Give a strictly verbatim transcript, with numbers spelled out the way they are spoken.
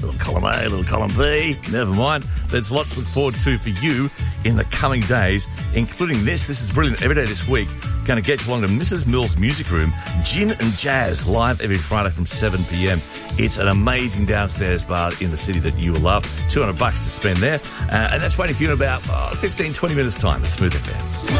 little column A, little column B. Never mind. There's lots to look forward to for you in the coming days, including this. This is brilliant. Every day this week, going to get you along to Missus Mills Music Room, Gin and Jazz, live every Friday from seven p.m. It's an amazing downstairs bar in the city that you will love. two hundred bucks to spend there. Uh, and that's waiting for you in about uh, fifteen, twenty minutes' time at Smooth F M.